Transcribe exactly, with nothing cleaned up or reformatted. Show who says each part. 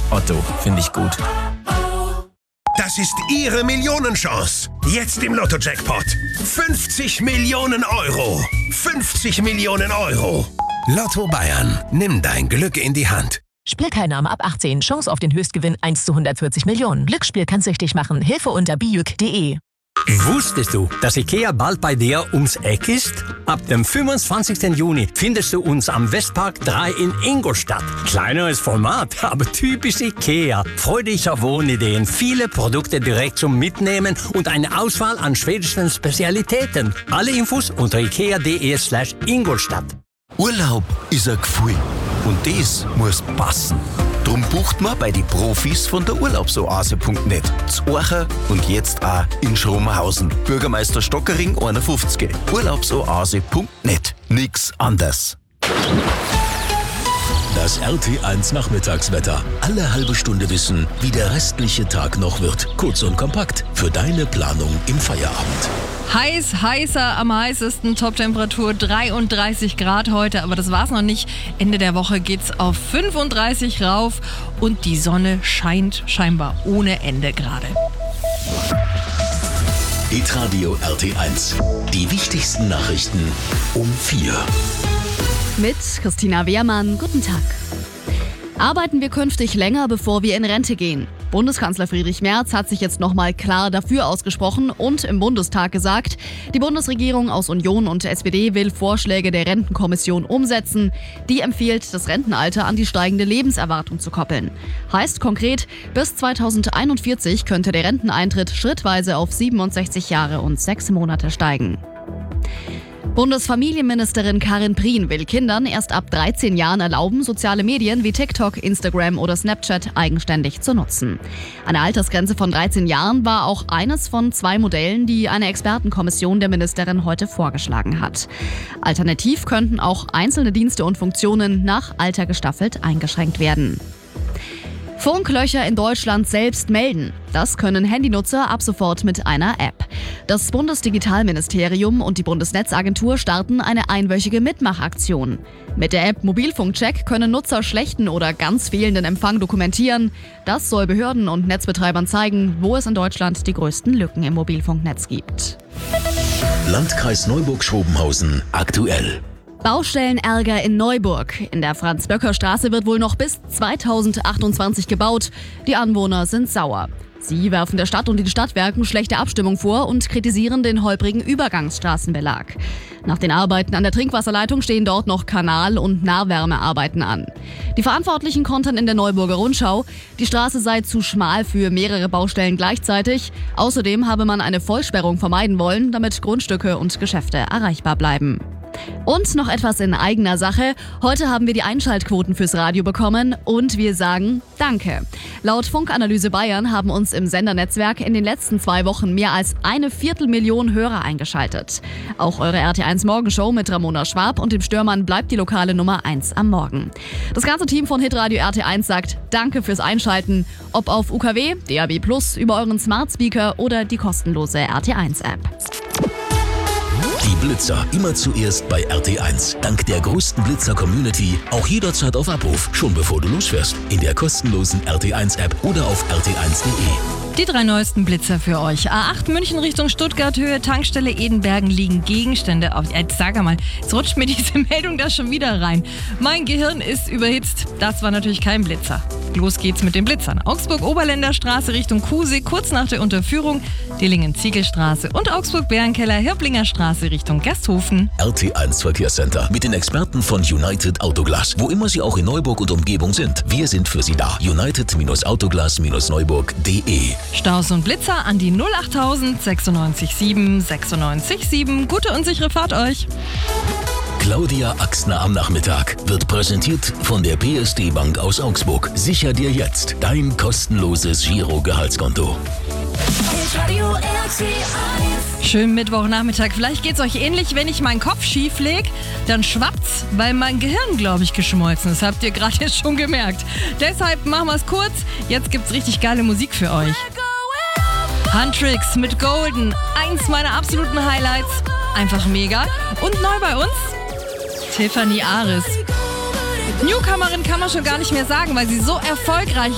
Speaker 1: Otto, finde ich gut.
Speaker 2: Das ist Ihre Millionenchance. Jetzt im Lotto-Jackpot. fünfzig Millionen Euro. fünfzig Millionen Euro. Lotto Bayern. Nimm dein Glück in die Hand.
Speaker 3: Spielteilnahme ab achtzehn. Chance auf den Höchstgewinn eins zu hundertvierzig Millionen. Glücksspiel kann süchtig machen. Hilfe unter bijuk punkt de.
Speaker 4: Wusstest du, dass IKEA bald bei dir ums Eck ist? Ab dem fünfundzwanzigsten Juni findest du uns am Westpark drei in Ingolstadt. Kleineres Format, aber typisch IKEA. Freu dich auf Wohnideen, viele Produkte direkt zum Mitnehmen und eine Auswahl an schwedischen Spezialitäten. Alle Infos unter ikea punkt de slash Ingolstadt.
Speaker 5: Urlaub ist ein Gefühl und das muss passen. Drum bucht man bei den Profis von der Urlaubsoase punkt net. Zu Orcha und jetzt auch in Schromenhausen. Bürgermeister Stockering einundfünfzig. Urlaubsoase punkt net. Nix anders.
Speaker 6: Das R T eins Nachmittagswetter. Alle halbe Stunde wissen, wie der restliche Tag noch wird. Kurz und kompakt für deine Planung im Feierabend.
Speaker 7: Heiß, heißer, am heißesten, Toptemperatur dreiunddreißig Grad heute, aber das war's noch nicht. Ende der Woche geht's auf fünfunddreißig rauf und die Sonne scheint scheinbar ohne Ende gerade.
Speaker 6: Hitradio R T eins. Die wichtigsten Nachrichten um vier.
Speaker 8: Mit Christina Wehrmann. Guten Tag. Arbeiten wir künftig länger, bevor wir in Rente gehen? Bundeskanzler Friedrich Merz hat sich jetzt nochmal klar dafür ausgesprochen und im Bundestag gesagt, die Bundesregierung aus Union und S P D will Vorschläge der Rentenkommission umsetzen. Die empfiehlt, das Rentenalter an die steigende Lebenserwartung zu koppeln. Heißt konkret, bis zweitausendeinundvierzig könnte der Renteneintritt schrittweise auf siebenundsechzig Jahre und sechs Monate steigen. Bundesfamilienministerin Karin Prien will Kindern erst ab dreizehn Jahren erlauben, soziale Medien wie TikTok, Instagram oder Snapchat eigenständig zu nutzen. Eine Altersgrenze von dreizehn Jahren war auch eines von zwei Modellen, die eine Expertenkommission der Ministerin heute vorgeschlagen hat. Alternativ könnten auch einzelne Dienste und Funktionen nach Alter gestaffelt eingeschränkt werden. Funklöcher in Deutschland selbst melden. Das können Handynutzer ab sofort mit einer App. Das Bundesdigitalministerium und die Bundesnetzagentur starten eine einwöchige Mitmachaktion. Mit der App Mobilfunkcheck können Nutzer schlechten oder ganz fehlenden Empfang dokumentieren. Das soll Behörden und Netzbetreibern zeigen, wo es in Deutschland die größten Lücken im Mobilfunknetz gibt.
Speaker 6: Landkreis Neuburg-Schrobenhausen aktuell.
Speaker 8: Baustellenärger in Neuburg. In der Franz-Böcker-Straße wird wohl noch bis zweitausendachtundzwanzig gebaut. Die Anwohner sind sauer. Sie werfen der Stadt und den Stadtwerken schlechte Abstimmung vor und kritisieren den holprigen Übergangsstraßenbelag. Nach den Arbeiten an der Trinkwasserleitung stehen dort noch Kanal- und Nahwärmearbeiten an. Die Verantwortlichen kontern in der Neuburger Rundschau, die Straße sei zu schmal für mehrere Baustellen gleichzeitig. Außerdem habe man eine Vollsperrung vermeiden wollen, damit Grundstücke und Geschäfte erreichbar bleiben. Und noch etwas in eigener Sache. Heute haben wir die Einschaltquoten fürs Radio bekommen und wir sagen Danke. Laut Funkanalyse Bayern haben uns im Sendernetzwerk in den letzten zwei Wochen mehr als eine Viertelmillion Hörer eingeschaltet. Auch eure R T eins Morgenshow mit Ramona Schwab und dem Störmann bleibt die lokale Nummer eins am Morgen. Das ganze Team von Hitradio R T eins sagt Danke fürs Einschalten. Ob auf U K W, D A B plus, über euren Smart Speaker oder die kostenlose R T eins App.
Speaker 6: Die Blitzer immer zuerst bei R T eins. Dank der größten Blitzer-Community auch jederzeit auf Abruf, schon bevor du losfährst. In der kostenlosen R T eins App oder auf r t eins punkt de.
Speaker 7: Die drei neuesten Blitzer für euch. A acht München Richtung Stuttgart, Höhe Tankstelle Edenbergen liegen Gegenstände auf. Jetzt sag mal, jetzt rutscht mir diese Meldung da schon wieder rein. Mein Gehirn ist überhitzt. Das war natürlich kein Blitzer. Los geht's mit den Blitzern. Augsburg-Oberländer Straße Richtung Kusee, kurz nach der Unterführung. Dillingen-Ziegelstraße und Augsburg-Bärenkeller, Hirblinger Straße Richtung Gasthofen.
Speaker 6: R T eins Verkehrscenter mit den Experten von United Autoglas. Wo immer sie auch in Neuburg und Umgebung sind. Wir sind für sie da. United Autoglas Neuburg punkt de.
Speaker 7: Staus und Blitzer an die null achttausend sechsundneunzig sieben sechsundneunzig sieben. Gute und sichere Fahrt euch.
Speaker 6: Claudia Axner am Nachmittag wird präsentiert von der P S D Bank aus Augsburg. Sicher dir jetzt dein kostenloses Giro-Gehaltskonto.
Speaker 7: Schönen Mittwochnachmittag. Vielleicht geht's euch ähnlich, wenn ich meinen Kopf schief leg, dann schwappt's, weil mein Gehirn, glaube ich, geschmolzen ist. Habt ihr gerade jetzt schon gemerkt. Deshalb machen wir's kurz. Jetzt gibt's richtig geile Musik für euch. Huntrix mit Golden. Eins meiner absoluten Highlights. Einfach mega. Und neu bei uns, Tiffany Aris. Newcomerin kann man schon gar nicht mehr sagen, weil sie so erfolgreich